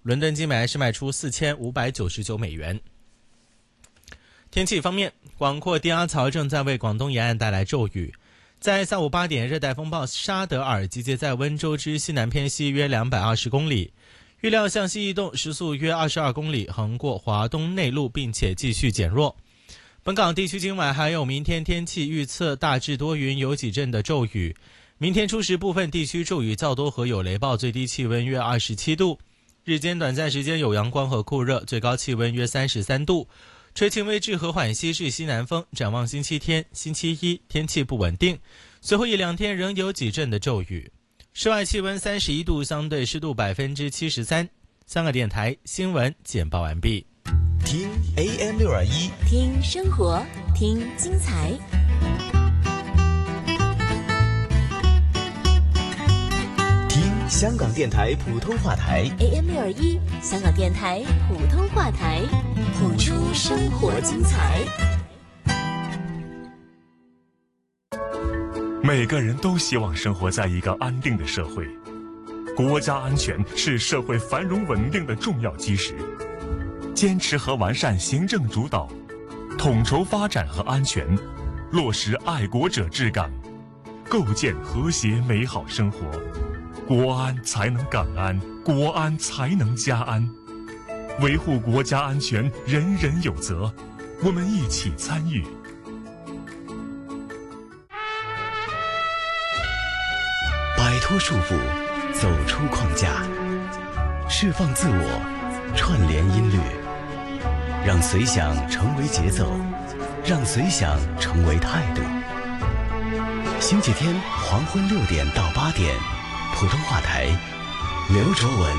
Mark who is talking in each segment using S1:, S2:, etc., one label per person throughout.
S1: 伦敦金每安士卖出4599美元。天气方面，广阔低压槽正在为广东沿岸带来骤雨。在下午8点，热带风暴沙德尔集结在温州之西南偏西约220公里，预料向西移动，时速约22公里，横过华东内陆，并且继续减弱。本港地区今晚还有明天天气预测大致多云，有几阵的骤雨。明天初时部分地区骤雨较多和有雷暴，最低气温约27度。日间短暂时间有阳光和酷热，最高气温约33度，吹轻微至和缓西至西南风。展望星期天、星期一天气不稳定，随后1-2天仍有几阵的骤雨。室外气温31度，相对湿度73%。香港电台新闻简报完毕。
S2: 听 AM621，
S3: 听生活，听精彩。
S2: 听香港电台普通话台
S3: AM621，香港电台普通话台，谱出生活精彩。
S4: 每个人都希望生活在一个安定的社会，国家安全是社会繁荣稳定的重要基石。坚持和完善行政主导，统筹发展和安全，落实爱国者治港，构建和谐美好生活。国安才能港安，国安才能家安。维护国家安全，人人有责，我们一起参与。
S2: 摆脱束缚，走出框架，释放自我，串联音律，让随想成为节奏，让随想成为态度。星期天黄昏6点到8点，普通话台，刘卓文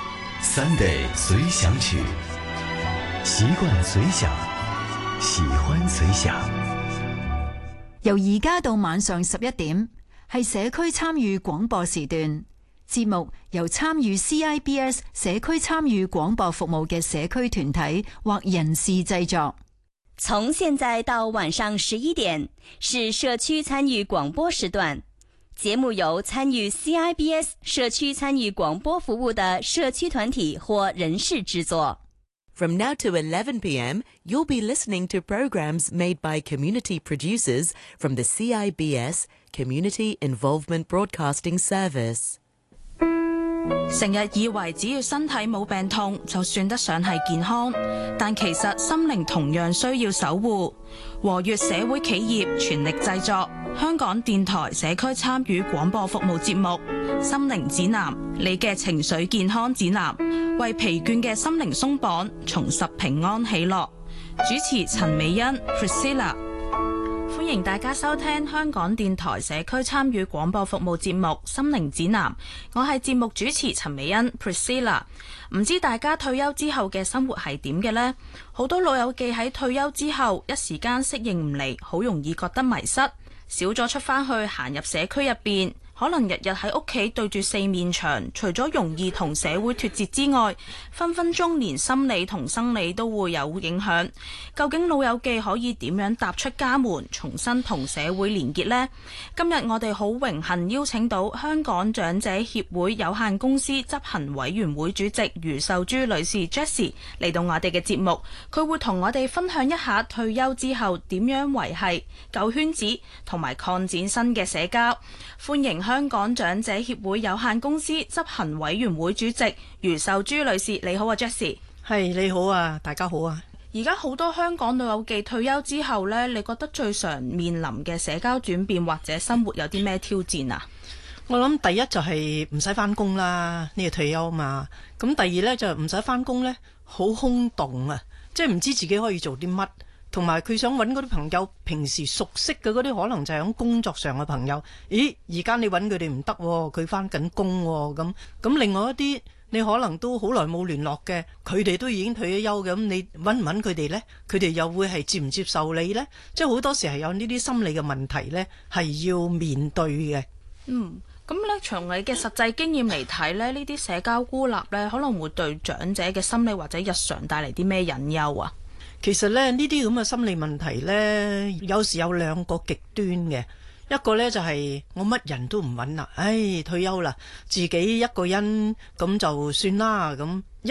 S2: Sunday 随想曲，习惯随想，喜欢随想。
S5: 由而家到晚上11點，係社區參與廣播時段。節目由參與 CIBS 社區參與廣播服務嘅社區團體或人士製作。
S6: 從現在到晚上11點是社區參與廣播時段，節目由參與 CIBS 社區參與廣播服務的社區團體或人士製作。
S7: From now to 11 p.m., you'll be listening to programs made by community producers from the CIBS Community Involvement Broadcasting Service。
S8: 成日以為只要身體冇病痛就算得上係健康，但其實心靈同樣需要守護。和悅社會企業全力製作香港電台社區參與廣播服務節目《心靈指南》，你嘅情緒健康指南，為疲倦嘅心靈鬆綁，重拾平安喜樂。主持陳美欣 Priscilla。歡迎大家收聽香港電台社區參與廣播服務節目《心靈指南》，我係節目主持陳美欣 Priscilla。唔知大家退休之後嘅生活係點嘅呢？好多老友記喺退休之後一時間適應唔嚟，好容易覺得迷失，少咗出返去行入社區入邊。可能日日喺屋企對住4面牆，除咗容易同社會脫節之外，分分鐘連心理同生理都會有影響。究竟老友記可以點樣踏出家門，重新同社會連結呢？今日我哋好榮幸邀請到香港長者協會有限公司執行委員會主席余秀珠女士 Jessie 嚟到我哋嘅節目，佢會同我哋分享一下退休之後點樣維繫舊圈子同埋擴展新嘅社交。歡迎香港長者協會有限公司執行委員會主席余秀珠女士。你好啊 Jessie。
S9: 係，你好啊，大家好啊。
S8: 而家好多香港老友記退休之後呢，你覺得最常面臨嘅社交轉變或者生活有啲咩挑戰啊？
S9: 我諗第一就係唔使返工啦，呢個退休嘛。咁第二呢，就唔使返工呢，好空洞啊，即係唔知自己可以做啲乜。同埋佢想揾嗰啲朋友，平時熟悉嘅嗰啲可能就係喺工作上嘅朋友。咦，而家你揾佢哋唔得喎，佢返緊工喎，咁另外一啲你可能都好耐冇聯絡嘅，佢哋都已經退咗休嘅，咁你揾唔揾佢哋呢？佢哋又會係接唔接受你呢？即係好多時係有呢啲心理嘅問題呢，係要面對嘅。
S8: 咁咧，從你嘅實際經驗嚟睇咧，呢啲社交孤立呢，可能會對長者嘅心理或者日常帶嚟啲咩隱憂啊？
S9: 其實咧，呢啲咁嘅心理問題呢，有時有兩個極端嘅。一個呢就係我乜人都唔揾啦，退休啦，自己一個人咁就算啦，咁